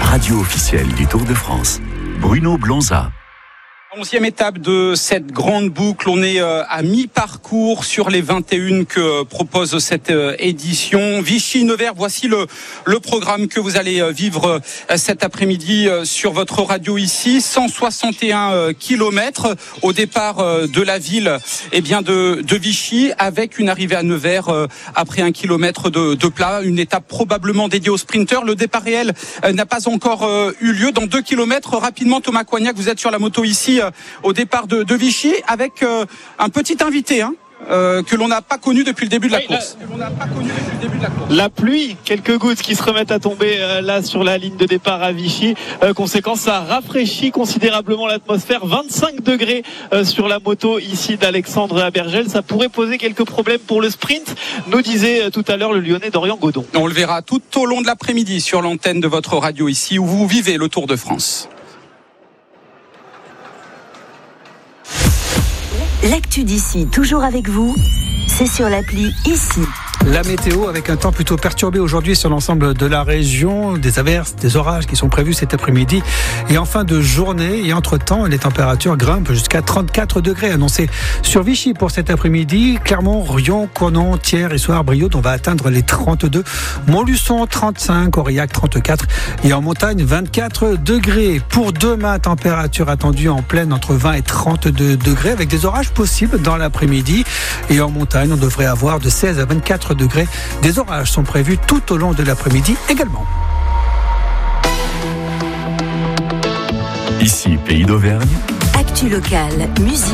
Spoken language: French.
radio officielle du Tour de France. Bruno Blonza. 11e étape de cette grande boucle. On est à mi-parcours sur les 21 que propose cette édition. Vichy-Nevers, voici le programme que vous allez vivre cet après-midi sur votre radio ici. 161 kilomètres au départ de la ville de Vichy, avec une arrivée à Nevers après 1 kilomètre de plat. Une étape probablement dédiée aux sprinteurs. Le départ réel n'a pas encore eu lieu. Dans 2 kilomètres, rapidement, Thomas Coignac, vous êtes sur la moto ici au départ de Vichy avec un petit invité que l'on n'a pas connu depuis le début de la course. La pluie, quelques gouttes qui se remettent à tomber là sur la ligne de départ à Vichy. Conséquence, ça rafraîchit considérablement l'atmosphère. 25 degrés sur la moto ici d'Alexandre Abergel. Ça pourrait poser quelques problèmes pour le sprint, nous disait tout à l'heure le Lyonnais Dorian Godon. On le verra tout au long de l'après-midi sur l'antenne de votre radio ici où vous vivez le Tour de France. L'actu d'ici, toujours avec vous, c'est sur l'appli Ici. La météo avec un temps plutôt perturbé aujourd'hui sur l'ensemble de la région, des averses, des orages qui sont prévus cet après-midi et en fin de journée. Et entre-temps, les températures grimpent jusqu'à 34 degrés annoncés sur Vichy pour cet après-midi. Clermont, Rion, Cournon, Thiers et Soir-Brioude, on va atteindre les 32. Montluçon, 35, Aurillac, 34 et en montagne, 24 degrés. Pour demain, température attendue en plaine entre 20 et 32 degrés avec des orages possibles dans l'après-midi. Et en montagne, on devrait avoir de 16 à 24 degrés. Des orages sont prévus tout au long de l'après-midi également. Ici, Pays d'Auvergne. Actu locale, musique.